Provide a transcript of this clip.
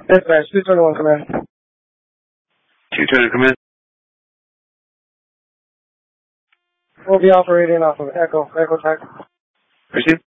Dispatch, 221 command. 220 come in. We'll be operating off of Echo Tech. Proceed.